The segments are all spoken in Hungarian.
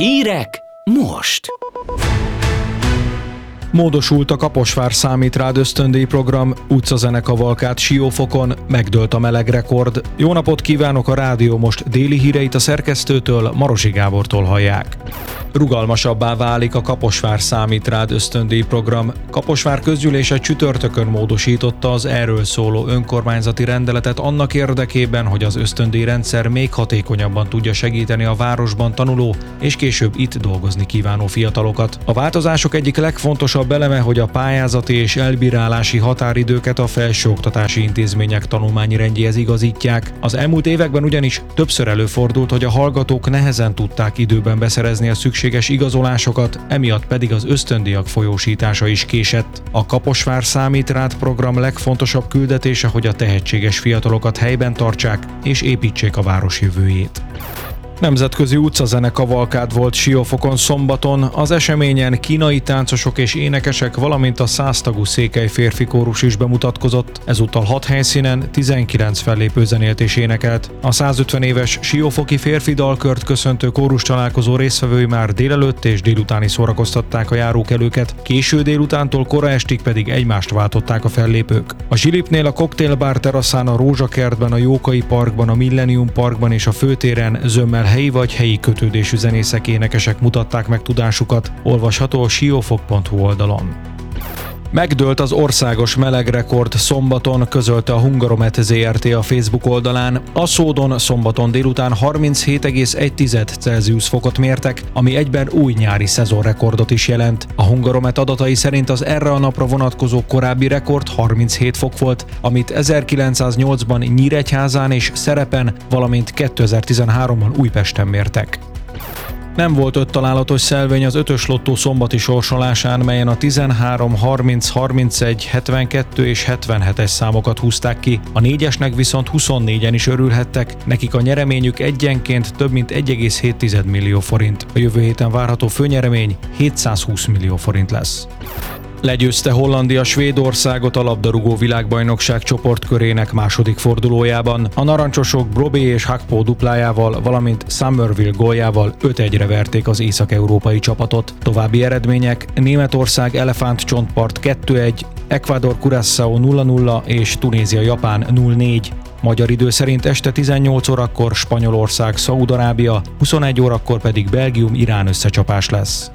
Hírek most! Módosult a Kaposvár Számít Rád ösztöndíj program, utcazenekavalkád Siófokon, megdőlt a melegrekord. Jó napot kívánok, a Rádió Most déli híreit a szerkesztőtől, Marosi Gábortól hallják. Rugalmasabbá válik a Kaposvár Számít Rád ösztöndíj program. Kaposvár közgyűlése csütörtökön módosította az erről szóló önkormányzati rendeletet annak érdekében, hogy az ösztöndíjrendszer még hatékonyabban tudja segíteni a városban tanuló és később itt dolgozni kívánó fiatalokat. A változások egyik legfontosabb eleme, hogy a pályázati és elbírálási határidőket a felsőoktatási intézmények tanulmányi rendjéhez igazítják. Az elmúlt években ugyanis többször előfordult, hogy a hallgatók nehezen tudták időben beszerezni a szükséges igazolásokat, emiatt pedig az ösztöndíjak folyósítása is késett. A Kaposvár Számít Rád program legfontosabb küldetése, hogy a tehetséges fiatalokat helyben tartsák és építsék a város jövőjét. Nemzetközi utcazenekavalkád volt Siófokon szombaton, az eseményen kínai táncosok és énekesek, valamint a 100 tagú székely férfi kórus is bemutatkozott, ezúttal 6 helyszínen 19 fellépő zenélt és énekelt. A 150 éves siófoki férfi dalkört köszöntő kórus találkozó résztvevői már délelőtt és délutáni szórakoztatták a járókelőket, késő délutántól kora estig pedig egymást váltották a fellépők. A Zsilipnél, a Cocktailbar teraszán, a Rózsakertben, a Jókai Parkban, a Millennium Parkban és a főtéren zömmel helyi vagy helyi kötődésű zenészek, énekesek mutatták meg tudásukat, olvasható a siófok.hu oldalon. Megdőlt az országos melegrekord szombaton, közölte a Hungaromet Zrt. A Facebook oldalán. A Szódon szombaton délután 37,1 Celsius fokot mértek, ami egyben új nyári szezonrekordot is jelent. A Hungaromet adatai szerint az erre a napra vonatkozó korábbi rekord 37 fok volt, amit 1908-ban Nyíregyházán és Szerepen, valamint 2013-ban Újpesten mértek. Nem volt 5 találatos szelvény az 5-ös lottó szombati sorsolásán, melyen a 13, 30, 31, 72 és 77-es számokat húzták ki. A 4-esnek viszont 24-en is örülhettek, nekik a nyereményük egyenként több mint 1,7 millió forint. A jövő héten várható főnyeremény 720 millió forint lesz. Legyőzte Hollandia Svédországot a labdarúgó világbajnokság csoportkörének második fordulójában. A narancsosok Brobé és Hakpo duplájával, valamint Summerville góljával 5-1-re verték az észak-európai csapatot. További eredmények: Németország Elefántcsontpart 2-1, Ecuador Curaçao 0-0 és Tunézia Japán 0-4. Magyar idő szerint este 18 órakor Spanyolország Szaúd-Arábia, 21 órakor pedig Belgium Irán összecsapás lesz.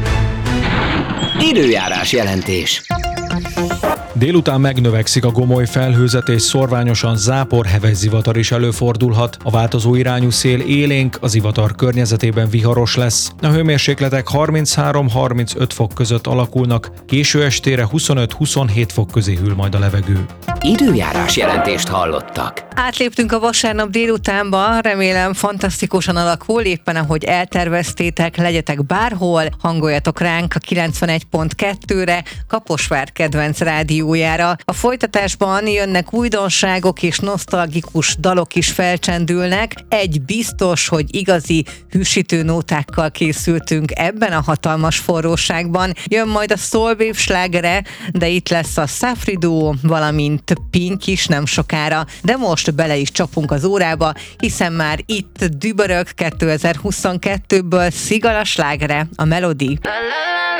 Időjárás jelentés. Délután megnövekszik a gomoly felhőzet és szorványosan zápor, heves zivatar is előfordulhat. A változó irányú szél élénk, a zivatar környezetében viharos lesz. A hőmérsékletek 33-35 fok között alakulnak, késő estére 25-27 fok közé hűl majd a levegő. Időjárás jelentést hallottak. Átléptünk a vasárnap délutánba, remélem fantasztikusan alakul, éppen ahogy elterveztétek, legyetek bárhol, hangoljatok ránk a 91.2-re, Kaposvár kedvenc rádiójára. A folytatásban jönnek újdonságok és nosztalgikus dalok is felcsendülnek. Egy biztos, hogy igazi hűsítő nótákkal készültünk ebben a hatalmas forróságban. Jön majd a Soulwave slágere, de itt lesz a Safri Duo, valamint Pink is nem sokára, de most bele is csapunk az órába, hiszen már itt dübörög 2022-ből Szigala slágere, a Melody.